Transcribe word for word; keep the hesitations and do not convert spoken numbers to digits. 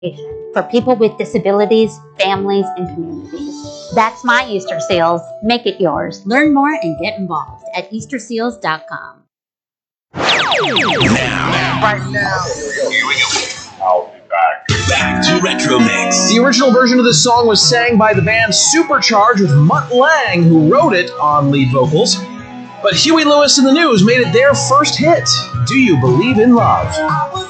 for people with disabilities, families, and communities. That's my Easter Seals. Make it yours. Learn more and get involved at Easter Seals dot com. Now, right now, here we go. I'll be back. Back to Retro Mix. The original version of this song was sang by the band Supercharged with Mutt Lange, who wrote it on lead vocals. But Huey Lewis and the News made it their first hit. Do You Believe in Love?